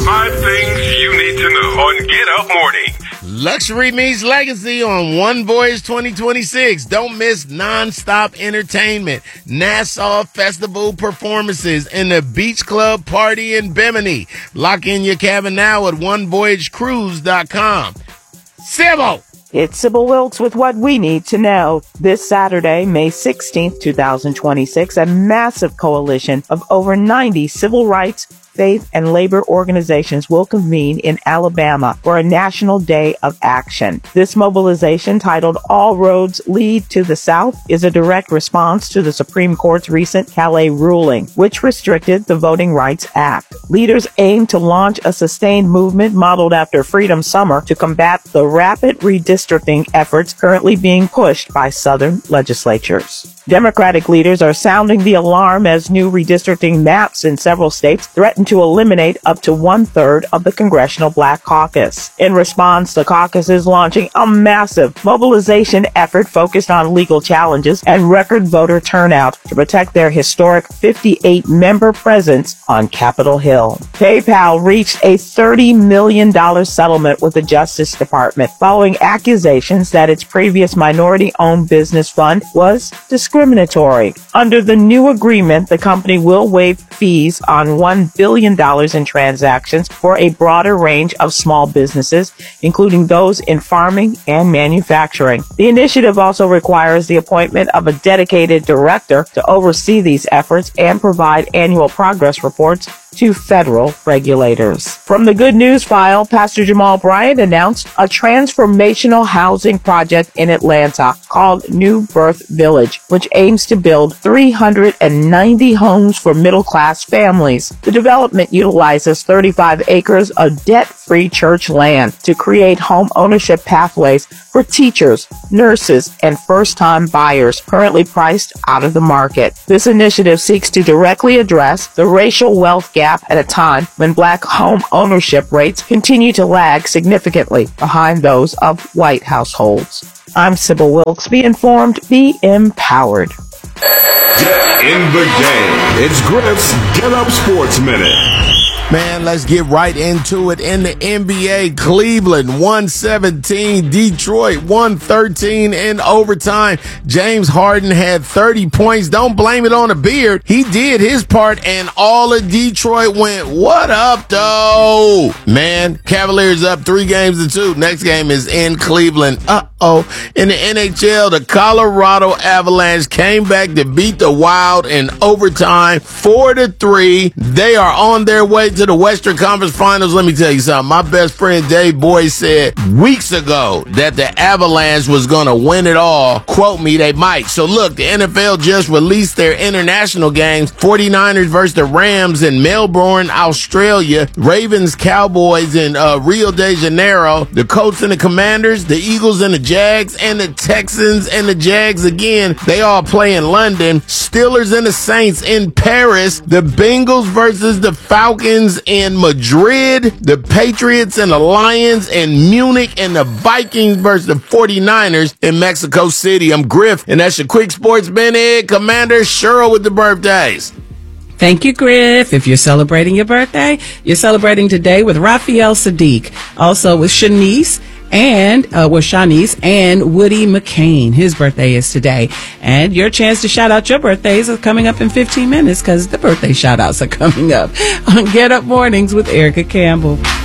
5 things you need to know on Get Up Morning. Luxury meets legacy on One Voyage 2026. Don't miss nonstop entertainment, Nassau Festival performances, and the Beach Club Party in Bimini. Lock in your cabin now at onevoyagecruise.com. Sybil! It's Sybil Wilkes with what we need to know. This Saturday, May 16th, 2026, a massive coalition of over 90 civil rights, faith, and labor organizations will convene in Alabama for a national day of action. This mobilization, titled All Roads Lead to the South, is a direct response to the Supreme Court's recent Calais ruling, which restricted the Voting Rights Act. Leaders aim to launch a sustained movement modeled after Freedom Summer to combat the rapid redistricting efforts currently being pushed by Southern legislatures. Democratic leaders are sounding the alarm as new redistricting maps in several states threaten to eliminate up to 1/3 of the Congressional Black Caucus. In response, the caucus is launching a massive mobilization effort focused on legal challenges and record voter turnout to protect their historic 58-member presence on Capitol Hill. PayPal reached a $30 million settlement with the Justice Department following accusations that its previous minority-owned business fund was discriminatory. Under the new agreement, the company will waive fees on $1 billion in transactions for a broader range of small businesses, including those in farming and manufacturing. The initiative also requires the appointment of a dedicated director to oversee these efforts and provide annual progress reports to federal regulators. From the Good News File, Pastor Jamal Bryant announced a transformational housing project in Atlanta called New Birth Village, which aims to build 390 homes for middle-class families. The development utilizes 35 acres of debt-free church land to create home ownership pathways for teachers, nurses, and first-time buyers currently priced out of the market. This initiative seeks to directly address the racial wealth gap at a time when Black home ownership rates continue to lag significantly behind those of white households. I'm Sybil Wilkes. Be informed, be empowered. Get in the game. It's Griff's Get Up Sports Minute. Man, let's get right into it. In the NBA, Cleveland 117, Detroit 113 in overtime. James Harden had 30 points. Don't blame it on the beard. He did his part, and all of Detroit went, what up, though? Man, Cavaliers up 3-2. Next game is in Cleveland. In the NHL, the Colorado Avalanche came back to beat the Wild in overtime 4-3. They are on their way to the Western Conference Finals. Let me tell you something. My best friend Dave Boyd said weeks ago that the Avalanche was going to win it all. Quote me, they might. So look, the NFL just released their international games. 49ers versus the Rams in Melbourne, Australia. Ravens, Cowboys in Rio de Janeiro. The Colts and the Commanders. The Eagles and the Jags. And the Texans and the Jags again. They all play in London. Steelers and the Saints in Paris. The Bengals versus the Falcons in Madrid. The Patriots and the Lions in Munich. And the Vikings versus the 49ers in Mexico City. I'm Griff, and that's your quick sports minute. Commander Cheryl with the birthdays. Thank you, Griff. If you're celebrating your birthday, you're celebrating today with Raphael Sadiq, also with Shanice and Woody McCain. His birthday is today. And your chance to shout out your birthdays is coming up in 15 minutes because the birthday shout outs are coming up on Get Up Mornings with Erica Campbell.